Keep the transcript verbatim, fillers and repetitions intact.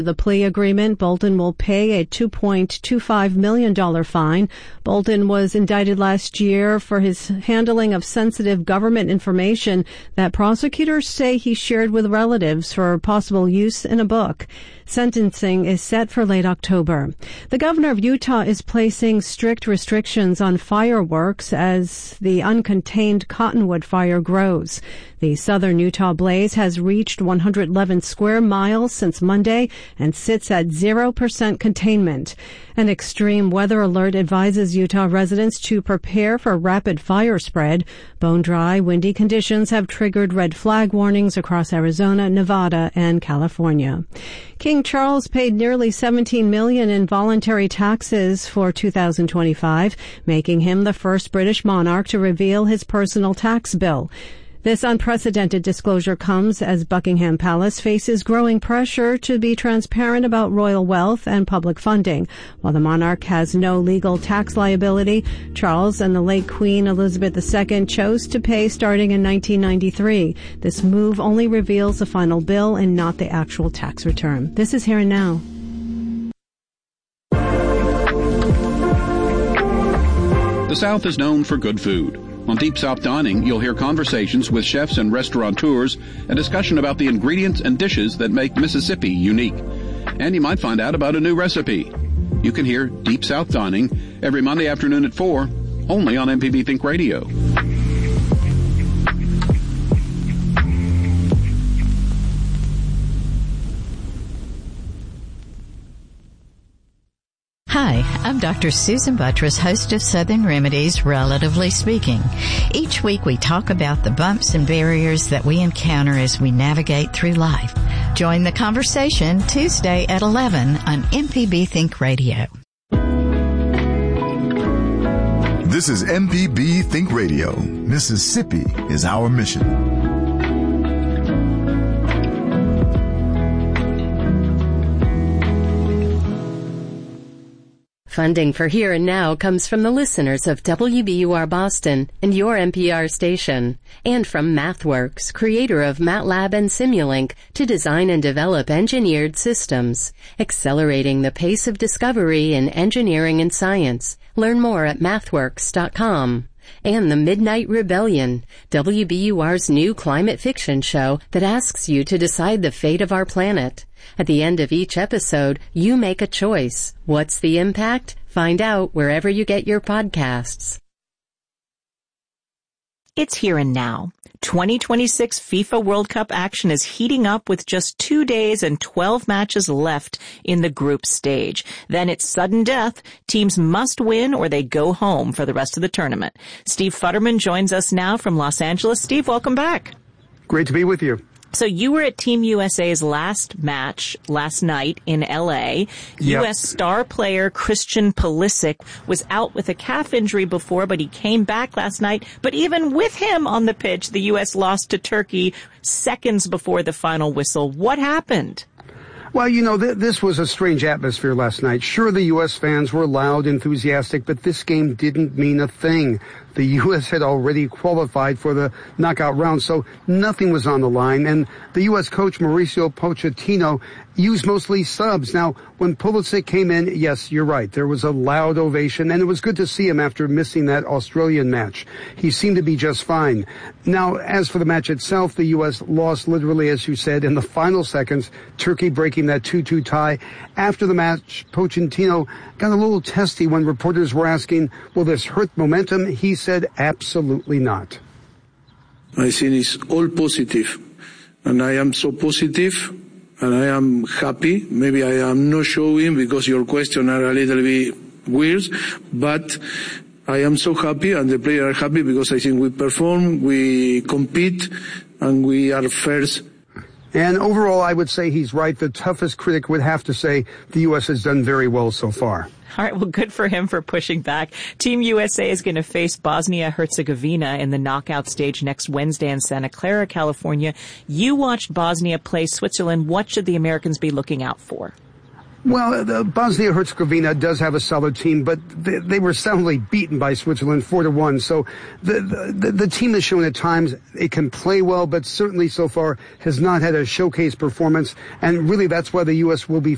The plea agreement, Bolton will pay a two point two five million dollars fine. Bolton was indicted last year for his handling of sensitive government information that prosecutors say he shared with relatives for possible use in a book. Sentencing is set for late October. The governor of Utah is placing strict restrictions on fireworks as the uncontained cottonwood fire grows. The southern Utah blaze has reached one hundred eleven square miles since Monday and sits at zero percent containment. An extreme weather alert advises Utah residents to prepare for rapid fire spread. Bone-dry, windy conditions have triggered red flag warnings across Arizona, Nevada, and California. King Charles paid nearly seventeen million dollars in voluntary taxes for two thousand twenty-five, making him the first British monarch to reveal his personal tax bill. This unprecedented disclosure comes as Buckingham Palace faces growing pressure to be transparent about royal wealth and public funding. While the monarch has no legal tax liability, Charles and the late Queen Elizabeth the Second chose to pay starting in nineteen ninety-three. This move only reveals the final bill and not the actual tax return. This is Here and Now. The South is known for good food. On Deep South Dining, you'll hear conversations with chefs and restaurateurs, a discussion about the ingredients and dishes that make Mississippi unique. And you might find out about a new recipe. You can hear Deep South Dining every Monday afternoon at four, only on M P B Think Radio. Hi, I'm Doctor Susan Buttress, host of Southern Remedies, Relatively Speaking. Each week we talk about the bumps and barriers that we encounter as we navigate through life. Join the conversation Tuesday at eleven on M P B Think Radio. This is M P B Think Radio. Mississippi is our mission. Funding for Here and Now comes from the listeners of W B U R Boston and your N P R station, and from MathWorks, creator of MATLAB and Simulink, to design and develop engineered systems, accelerating the pace of discovery in engineering and science. Learn more at mathworks dot com. And The Midnight Rebellion, W B U R's new climate fiction show that asks you to decide the fate of our planet. At the end of each episode, you make a choice. What's the impact? Find out wherever you get your podcasts. It's Here and Now. twenty twenty-six FIFA World Cup action is heating up with just two days and twelve matches left in the group stage. Then it's sudden death. Teams must win or they go home for the rest of the tournament. Steve Futterman joins us now from Los Angeles. Steve, welcome back. Great to be with you. So you were at Team U S A's last match last night in L A. Yep. U S star player Christian Pulisic was out with a calf injury before, but he came back last night. But even with him on the pitch, the U S lost to Turkey seconds before the final whistle. What happened? Well, you know, th- this was a strange atmosphere last night. Sure, the U S fans were loud, enthusiastic, but this game didn't mean a thing. The U S had already qualified for the knockout round, so nothing was on the line. And the U S coach, Mauricio Pochettino, used mostly subs. Now, when Pulisic came in, yes, you're right, there was a loud ovation, and it was good to see him after missing that Australian match. He seemed to be just fine. Now, as for the match itself, the U S lost literally, as you said, in the final seconds, Turkey breaking that two two tie. After the match, Pochettino got a little testy when reporters were asking, will this hurt momentum? He said, absolutely not. I think it's all positive, and I am so positive, and I am happy. Maybe I am not showing because your questions are a little bit weird, but I am so happy, and the players are happy because I think we perform, we compete, and we are first. And overall, I would say he's right. The toughest critic would have to say the U S has done very well so far. All right, well, good for him for pushing back. Team U S A is going to face Bosnia-Herzegovina in the knockout stage next Wednesday in Santa Clara, California. You watched Bosnia play Switzerland. What should the Americans be looking out for? Well, the Bosnia-Herzegovina does have a solid team, but they, they were soundly beaten by Switzerland four to one. So the, the the team has shown at times it can play well, but certainly so far has not had a showcase performance. And really, that's why the U S will be